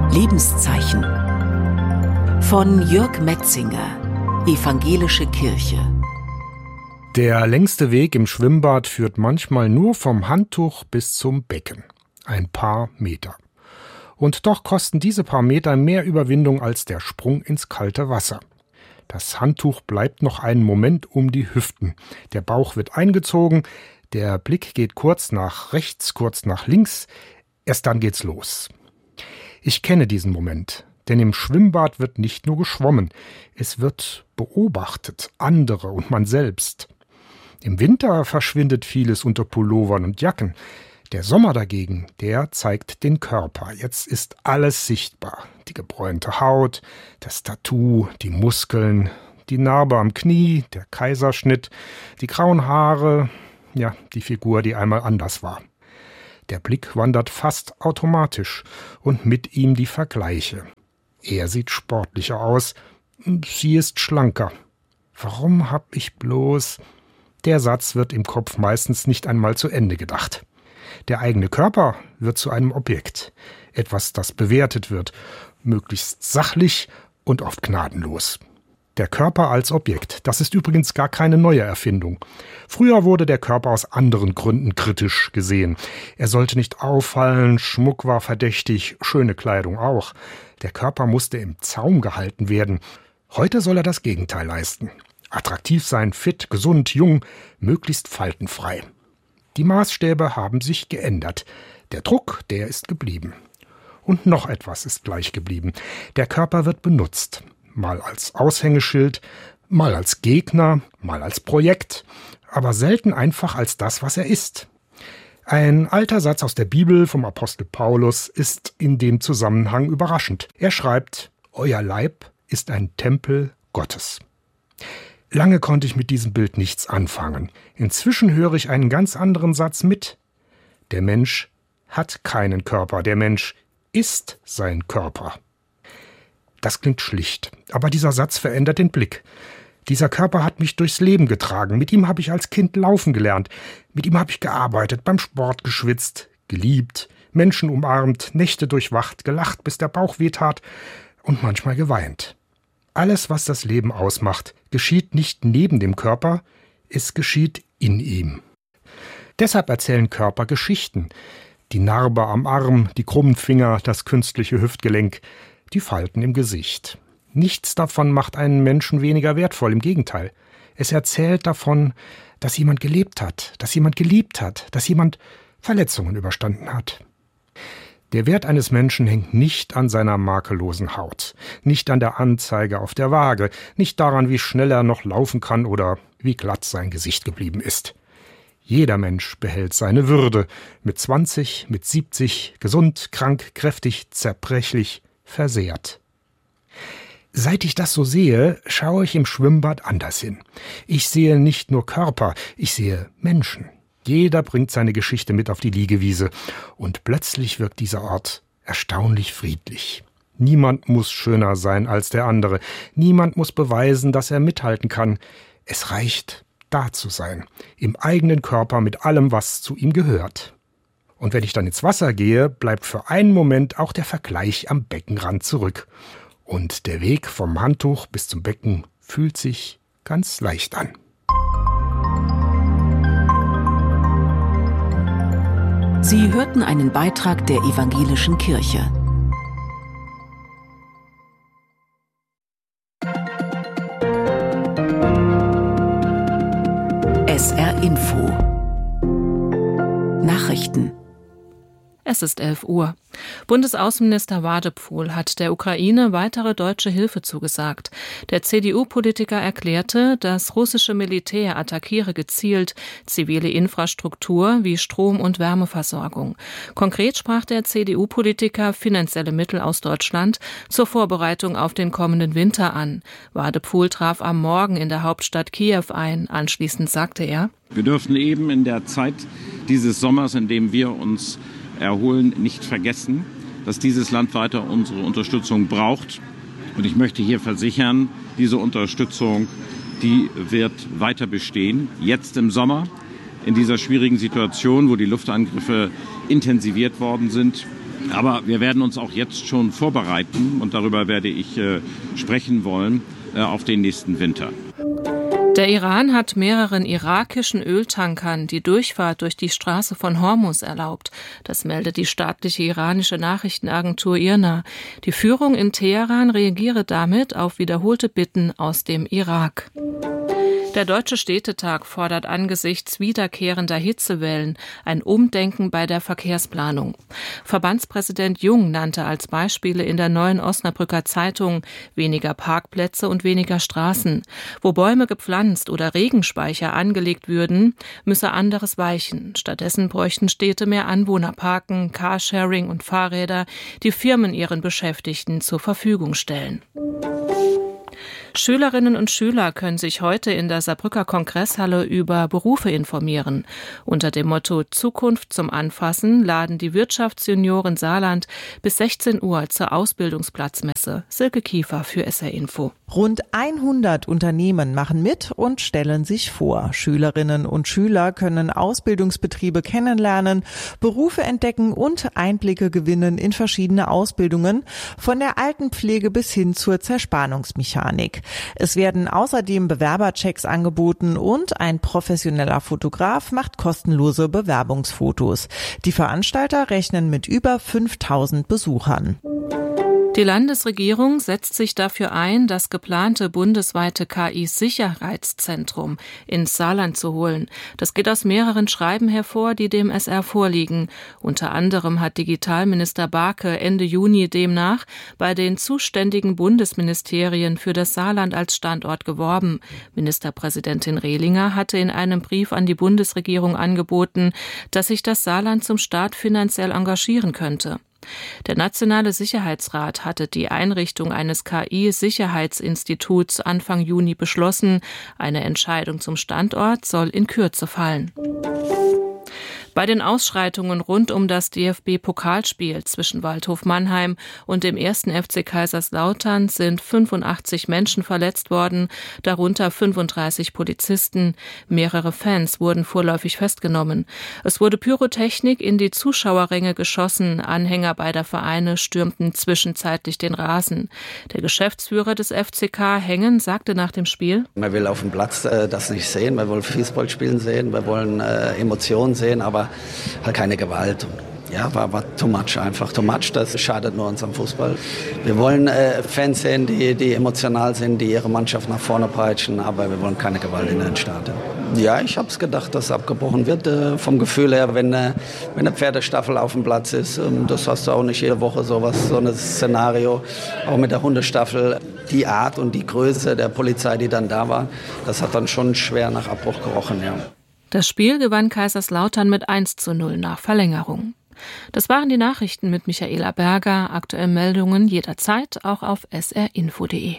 Lebenszeichen von Jörg Metzinger, Evangelische Kirche. Der längste Weg im Schwimmbad führt manchmal nur vom Handtuch bis zum Becken. Ein paar Meter. Und doch kosten diese paar Meter mehr Überwindung als der Sprung ins kalte Wasser. Das Handtuch bleibt noch einen Moment um die Hüften. Der Bauch wird eingezogen, der Blick geht kurz nach rechts, kurz nach links. Erst dann geht's los. Ich kenne diesen Moment, denn im Schwimmbad wird nicht nur geschwommen, es wird beobachtet, andere und man selbst. Im Winter verschwindet vieles unter Pullovern und Jacken. Der Sommer dagegen, der zeigt den Körper. Jetzt ist alles sichtbar. Die gebräunte Haut, das Tattoo, die Muskeln, die Narbe am Knie, der Kaiserschnitt, die grauen Haare, ja, die Figur, die einmal anders war. Der Blick wandert fast automatisch und mit ihm die Vergleiche. Er sieht sportlicher aus, sie ist schlanker. Warum hab ich bloß... Der Satz wird im Kopf meistens nicht einmal zu Ende gedacht. Der eigene Körper wird zu einem Objekt, etwas, das bewertet wird, möglichst sachlich und oft gnadenlos. Der Körper als Objekt, das ist übrigens gar keine neue Erfindung. Früher wurde der Körper aus anderen Gründen kritisch gesehen. Er sollte nicht auffallen, Schmuck war verdächtig, schöne Kleidung auch. Der Körper musste im Zaum gehalten werden. Heute soll er das Gegenteil leisten. Attraktiv sein, fit, gesund, jung, möglichst faltenfrei. Die Maßstäbe haben sich geändert. Der Druck, der ist geblieben. Und noch etwas ist gleich geblieben. Der Körper wird benutzt. Mal als Aushängeschild, mal als Gegner, mal als Projekt, aber selten einfach als das, was er ist. Ein alter Satz aus der Bibel vom Apostel Paulus ist in dem Zusammenhang überraschend. Er schreibt: Euer Leib ist ein Tempel Gottes. Lange konnte ich mit diesem Bild nichts anfangen. Inzwischen höre ich einen ganz anderen Satz mit. Der Mensch hat keinen Körper, der Mensch ist sein Körper. Das klingt schlicht, aber dieser Satz verändert den Blick. Dieser Körper hat mich durchs Leben getragen, mit ihm habe ich als Kind laufen gelernt, mit ihm habe ich gearbeitet, beim Sport geschwitzt, geliebt, Menschen umarmt, Nächte durchwacht, gelacht, bis der Bauch wehtat und manchmal geweint. Alles, was das Leben ausmacht, geschieht nicht neben dem Körper, es geschieht in ihm. Deshalb erzählen Körper Geschichten. Die Narbe am Arm, die krummen Finger, das künstliche Hüftgelenk, die Falten im Gesicht. Nichts davon macht einen Menschen weniger wertvoll, im Gegenteil. Es erzählt davon, dass jemand gelebt hat, dass jemand geliebt hat, dass jemand Verletzungen überstanden hat. Der Wert eines Menschen hängt nicht an seiner makellosen Haut, nicht an der Anzeige auf der Waage, nicht daran, wie schnell er noch laufen kann oder wie glatt sein Gesicht geblieben ist. Jeder Mensch behält seine Würde, mit 20, mit 70, gesund, krank, kräftig, zerbrechlich, versehrt. Seit ich das so sehe, schaue ich im Schwimmbad anders hin. Ich sehe nicht nur Körper, ich sehe Menschen. Jeder bringt seine Geschichte mit auf die Liegewiese und plötzlich wirkt dieser Ort erstaunlich friedlich. Niemand muss schöner sein als der andere. Niemand muss beweisen, dass er mithalten kann. Es reicht, da zu sein, im eigenen Körper mit allem, was zu ihm gehört. Und wenn ich dann ins Wasser gehe, bleibt für einen Moment auch der Vergleich am Beckenrand zurück. Und der Weg vom Handtuch bis zum Becken fühlt sich ganz leicht an. Sie hörten einen Beitrag der Evangelischen Kirche. SR Info Nachrichten. Es ist 11 Uhr. Bundesaußenminister Wadephul hat der Ukraine weitere deutsche Hilfe zugesagt. Der CDU-Politiker erklärte, das russische Militär attackiere gezielt zivile Infrastruktur wie Strom- und Wärmeversorgung. Konkret sprach der CDU-Politiker finanzielle Mittel aus Deutschland zur Vorbereitung auf den kommenden Winter an. Wadephul traf am Morgen in der Hauptstadt Kiew ein. Anschließend sagte er: Wir dürfen eben in der Zeit dieses Sommers, in dem wir uns erholen, nicht vergessen, dass dieses Land weiter unsere Unterstützung braucht. Und ich möchte hier versichern, diese Unterstützung, die wird weiter bestehen. Jetzt im Sommer, in dieser schwierigen Situation, wo die Luftangriffe intensiviert worden sind, Aber wir werden uns auch jetzt schon vorbereiten, und darüber werde ich sprechen wollen, auf den nächsten Winter. Der Iran hat mehreren irakischen Öltankern die Durchfahrt durch die Straße von Hormuz erlaubt. Das meldet die staatliche iranische Nachrichtenagentur IRNA. Die Führung in Teheran reagiere damit auf wiederholte Bitten aus dem Irak. Der Deutsche Städtetag fordert angesichts wiederkehrender Hitzewellen ein Umdenken bei der Verkehrsplanung. Verbandspräsident Jung nannte als Beispiele in der Neuen Osnabrücker Zeitung weniger Parkplätze und weniger Straßen. Wo Bäume gepflanzt oder Regenspeicher angelegt würden, müsse anderes weichen. Stattdessen bräuchten Städte mehr Anwohnerparken, Carsharing und Fahrräder, die Firmen ihren Beschäftigten zur Verfügung stellen. Schülerinnen und Schüler können sich heute in der Saarbrücker Kongresshalle über Berufe informieren. Unter dem Motto Zukunft zum Anfassen laden die Wirtschaftsjunioren Saarland bis 16 Uhr zur Ausbildungsplatzmesse. Silke Kiefer für SR Info. Rund 100 Unternehmen machen mit und stellen sich vor. Schülerinnen und Schüler können Ausbildungsbetriebe kennenlernen, Berufe entdecken und Einblicke gewinnen in verschiedene Ausbildungen, von der Altenpflege bis hin zur Zerspannungsmechanik. Es werden außerdem Bewerberchecks angeboten und ein professioneller Fotograf macht kostenlose Bewerbungsfotos. Die Veranstalter rechnen mit über 5.000 Besuchern. Die Landesregierung setzt sich dafür ein, das geplante bundesweite KI-Sicherheitszentrum ins Saarland zu holen. Das geht aus mehreren Schreiben hervor, die dem SR vorliegen. Unter anderem hat Digitalminister Barke Ende Juni demnach bei den zuständigen Bundesministerien für das Saarland als Standort geworben. Ministerpräsidentin Rehlinger hatte in einem Brief an die Bundesregierung angeboten, dass sich das Saarland zum Start finanziell engagieren könnte. Der Nationale Sicherheitsrat hatte die Einrichtung eines KI-Sicherheitsinstituts Anfang Juni beschlossen. Eine Entscheidung zum Standort soll in Kürze fallen. Bei den Ausschreitungen rund um das DFB-Pokalspiel zwischen Waldhof Mannheim und dem 1. FC Kaiserslautern sind 85 Menschen verletzt worden, darunter 35 Polizisten. Mehrere Fans wurden vorläufig festgenommen. Es wurde Pyrotechnik in die Zuschauerränge geschossen. Anhänger beider Vereine stürmten zwischenzeitlich den Rasen. Der Geschäftsführer des FCK, Hengen, sagte nach dem Spiel: Man will auf dem Platz das nicht sehen, wir wollen Fußball spielen sehen, wir wollen Emotionen sehen, aber halt keine Gewalt. Ja, war too much einfach. Too much, das schadet nur unserem Fußball. Wir wollen Fans sehen, die emotional sind, die ihre Mannschaft nach vorne peitschen, aber wir wollen keine Gewalt in den Stadien. Ja, ich habe es gedacht, dass abgebrochen wird. Vom Gefühl her, wenn eine Pferdestaffel auf dem Platz ist, das hast du auch nicht jede Woche so ein Szenario. Auch mit der Hundestaffel, die Art und die Größe der Polizei, die dann da war, das hat dann schon schwer nach Abbruch gerochen, ja. Das Spiel gewann Kaiserslautern mit 1:0 nach Verlängerung. Das waren die Nachrichten mit Michaela Berger. Aktuelle Meldungen jederzeit auch auf srinfo.de.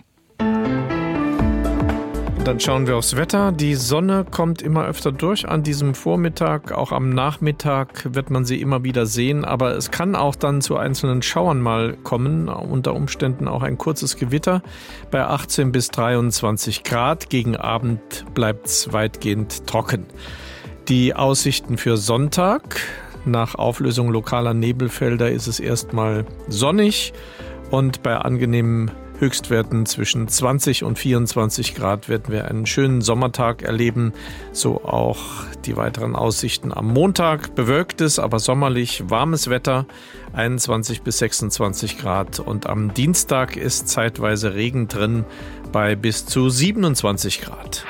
Dann schauen wir aufs Wetter. Die Sonne kommt immer öfter durch an diesem Vormittag. Auch am Nachmittag wird man sie immer wieder sehen. Aber es kann auch dann zu einzelnen Schauern mal kommen. Unter Umständen auch ein kurzes Gewitter bei 18 bis 23 Grad. Gegen Abend bleibt es weitgehend trocken. Die Aussichten für Sonntag: Nach Auflösung lokaler Nebelfelder ist es erstmal sonnig und bei angenehmen Höchstwerten zwischen 20 und 24 Grad werden wir einen schönen Sommertag erleben. So auch die weiteren Aussichten am Montag. Bewölktes, aber sommerlich warmes Wetter, 21 bis 26 Grad. Und am Dienstag ist zeitweise Regen drin bei bis zu 27 Grad.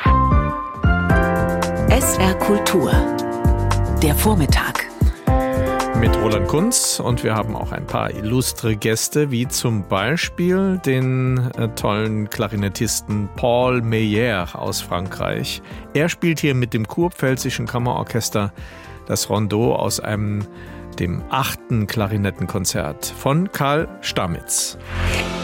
SR Kultur. Der Vormittag. Mit Roland Kunz, und wir haben auch ein paar illustre Gäste, wie zum Beispiel den tollen Klarinettisten Paul Meyer aus Frankreich. Er spielt hier mit dem Kurpfälzischen Kammerorchester das Rondeau aus dem 8. Klarinettenkonzert von Karl Stamitz.